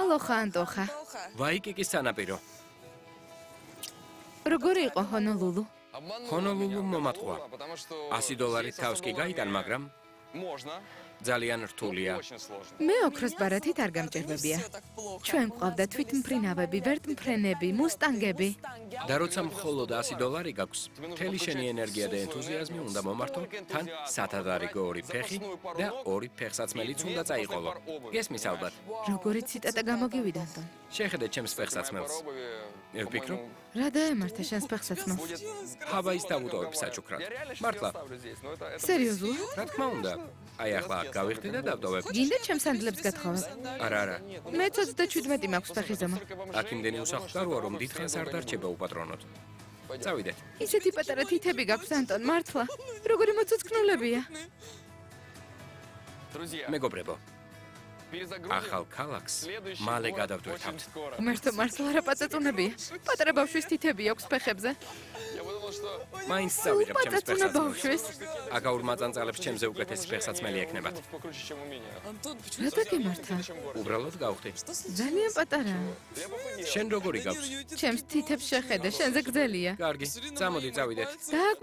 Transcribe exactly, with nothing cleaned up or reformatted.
ალოხა ანტოხა. ვაიკიკის სანაპირო. როგორი იყო ჰონოლულუ? ჰონოლულუ მომატყვა. ასი დოლარით თავს კი გაიტან, მაგრამ ძალიან რთულია. მე ოქროს ბარათით არ გამჭირვებია. ჩვენ გვყავდა თვითმფრინავები, ვერტმფრენები, მუსტანგები. და როცა მხოლოდ ასი დოლარი გაქვს, მთელი შენი ენერგია და ენთუზიაზმი უნდა მომართო, თან სათადარიგო ორი ფეხი და ორი ფეხსაცმელიც უნდა წაიყოლო. გესმის ალბათ. როგორი ციტატა გამოგივიდა, ანტონ? შეხედე ჩემს ფეხსაცმელს. მე ვფიქრობ, რა დაემართა შენს ფეხსაცმელს? ჰავაის დავუტოვებ საჩუქრად. მართლა, სერიოზულად? რა თქმა უნდა. აი ახლა გავიხდი და დავტოვებ. გინდა ჩემს ანდლებს გათხოვებ? არა, არა. მე ოცდაშვიდმეტი მაქვს ფეხი ზომა. აქ იმდენი უსახლკაროა, რომ დიდხანს არ დარჩება უპატრონოთ. წავიდეთ. ისეთი პატარა თითები გაქვს, ანტონ, მართლა. როგორი მოცუცკნულებია. მეგობრებო, ახალ ქალაქს მალე გადავდვერთავთ. ღმერთო, მართლა რა პაწაწუნებია. პატარა ბავშვის თითები აქვს ფეხებზე. მაინც წავიღებ ჩემს პაწაწუნა ფეხსაცმელს. ბავშვის. აგაურ მაწანწალებს ჩემზე უკეთესი ფეხსაცმელი ექნებათ. რა დაგემართა? უბრალოდ გავხდი. ძალიან პატარაა. შენ როგორი გაქვს? ჩემს თითებს შეხედე, შენზე გრძელია. კარგი, წამოდი წავიდეთ. და